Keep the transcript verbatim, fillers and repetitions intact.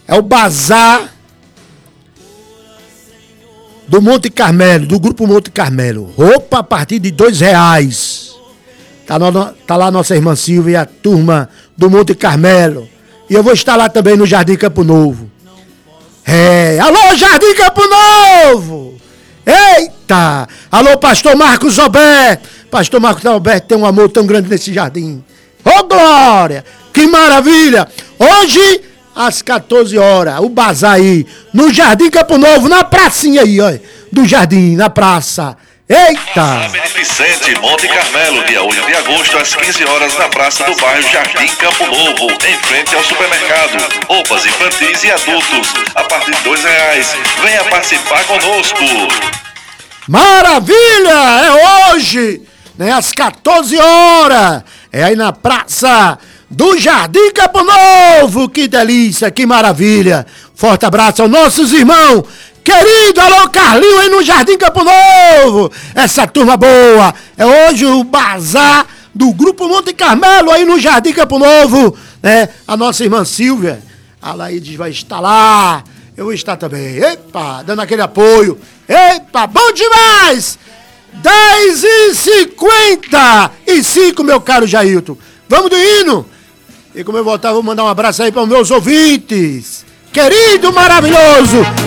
É o bazar do Monte Carmelo, do Grupo Monte Carmelo. Roupa a partir de dois reais. Tá, no, tá lá nossa irmã Silvia e a turma do Monte Carmelo. E eu vou estar lá também no Jardim Campo Novo. É, alô Jardim Campo Novo! Eita! Alô Pastor Marcos Alberto! Pastor Marcos Alberto tem um amor tão grande nesse jardim. Ô oh, glória! Que maravilha! Hoje, às quatorze horas, o bazar aí, no Jardim Campo Novo, na pracinha aí, ó, do jardim, na praça. Eita! Beneficente Monte Carmelo, dia oito de agosto, às quinze horas, na praça do bairro Jardim Campo Novo, em frente ao supermercado. Roupas infantis e adultos, a partir de dois reais. Venha participar conosco. Maravilha! É hoje, né, às quatorze horas. É aí na praça do Jardim Campo Novo. Que delícia, que maravilha. Forte abraço aos nossos irmãos. Querido, alô Carlinho aí no Jardim Campo Novo. Essa turma boa. É hoje o bazar do Grupo Monte Carmelo aí no Jardim Campo Novo. Né? A nossa irmã Silvia, a Laíde vai estar lá. Eu vou estar também. Epa, dando aquele apoio. Epa, bom demais. dez e cinquenta e cinco, meu caro Jailton. Vamos do hino. E como eu voltar, vou mandar um abraço aí para os meus ouvintes. Querido, maravilhoso.